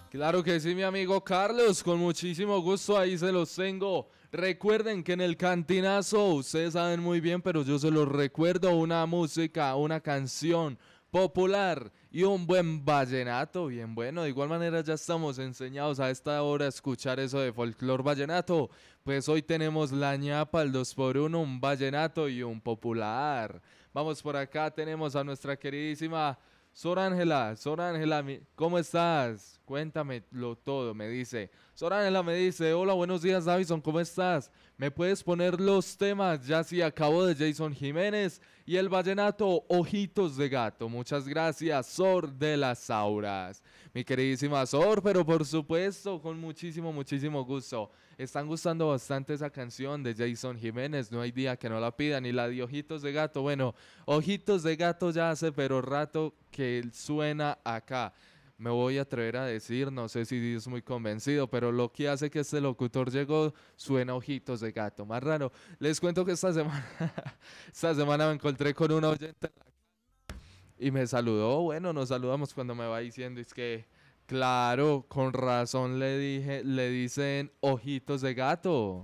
Claro que sí, mi amigo Carlos, con muchísimo gusto ahí se los tengo. Recuerden que en el cantinazo, ustedes saben muy bien, pero yo se los recuerdo, una música, una canción popular y un buen vallenato, bien bueno. De igual manera ya estamos enseñados a esta hora a escuchar eso de folclor vallenato. Pues hoy tenemos la ñapa, el 2x1, un vallenato y un popular. Vamos por acá, tenemos a nuestra queridísima Sor Ángela, ¿cómo estás? Cuéntamelo todo, me dice. Sor Ángela me dice, hola, buenos días, Davison, ¿cómo estás? ¿Me puedes poner los temas? Ya sí acabo de Jason Jiménez y el vallenato Ojitos de Gato. Muchas gracias, Sor de las Auras. Mi queridísima Sor, pero por supuesto, con muchísimo gusto. Están gustando bastante esa canción de Jason Jiménez, no hay día que no la pidan. Y la de Ojitos de Gato, bueno, Ojitos de Gato ya hace pero rato que suena acá. Me voy a atrever a decir, no sé si es muy convencido, pero lo que hace que este locutor llegó suena Ojitos de Gato, más raro. Les cuento que esta semana, esta semana me encontré con una oyente y me saludó. Bueno, nos saludamos cuando me va diciendo, es que, claro, con razón le dicen Ojitos de Gato.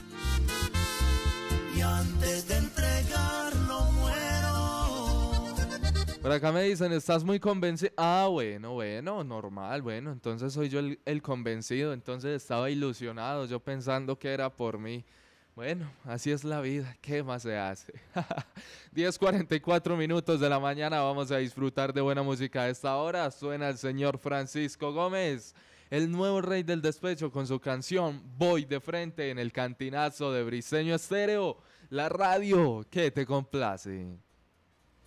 Y antes de entregarlo muero. Por acá me dicen, ¿estás muy convencido? Ah, bueno, normal, bueno, entonces soy yo el convencido, entonces estaba ilusionado, yo pensando que era por mí. Bueno, así es la vida, ¿qué más se hace? 10:44 de la mañana, vamos a disfrutar de buena música a esta hora. Suena el señor Francisco Gómez, el nuevo rey del despecho, con su canción Voy de Frente en el cantinazo de Briseño Estéreo, la radio que te complace.